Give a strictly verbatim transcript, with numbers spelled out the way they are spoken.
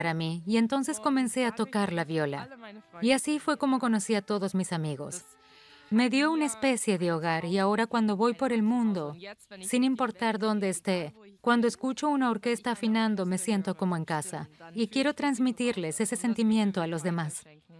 para mí, y entonces comencé a tocar la viola. Y así fue como conocí a todos mis amigos. Me dio una especie de hogar y ahora cuando voy por el mundo, sin importar dónde esté, cuando escucho una orquesta afinando me siento como en casa y quiero transmitirles ese sentimiento a los demás.